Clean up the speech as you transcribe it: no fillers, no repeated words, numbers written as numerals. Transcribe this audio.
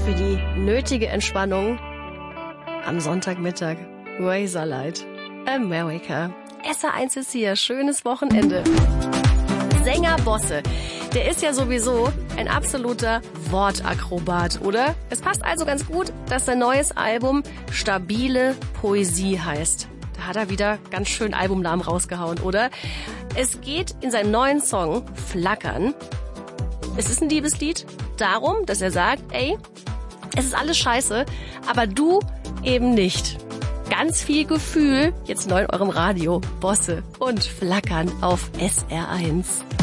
für die nötige Entspannung am Sonntagmittag. Razorlight, America. SR1 ist hier, schönes Wochenende. Sänger Bosse, der ist ja sowieso ein absoluter Wortakrobat, oder? Es passt also ganz gut, dass sein neues Album Stabile Poesie heißt. Da hat er wieder ganz schön Albumnamen rausgehauen, oder? Es geht in seinem neuen Song Flackern. Es ist ein Liebeslied darum, dass er sagt, ey, es ist alles scheiße, aber du eben nicht. Ganz viel Gefühl, jetzt neu in eurem Radio, Bosse und Flackern auf SR1.